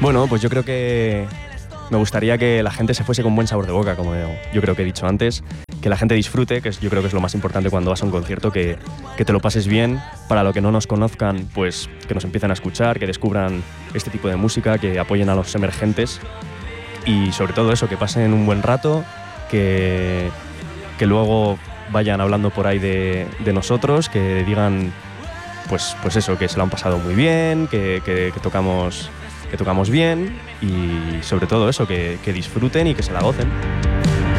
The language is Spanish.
Bueno, pues yo creo que me gustaría que la gente se fuese con buen sabor de boca, como yo creo que he dicho antes, que la gente disfrute, que yo creo que es lo más importante cuando vas a un concierto, que te lo pases bien. Para los que no nos conozcan, pues que nos empiecen a escuchar, que descubran este tipo de música, que apoyen a los emergentes y sobre todo eso, que pasen un buen rato, que luego vayan hablando por ahí de nosotros, que digan pues eso, que se lo han pasado muy bien, que tocamos bien y sobre todo eso, que disfruten y que se la gocen.